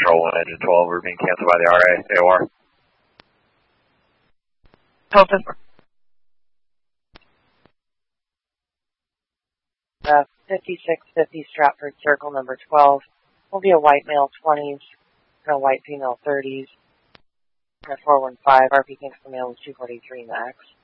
Control 1, Engine 12, we're being canceled by the RA, AOR. Hilton. 5650 Stratford Circle, number 12. Will be a white male 20s and a white female 30s. And a 415, RP Kingston male is 243 max.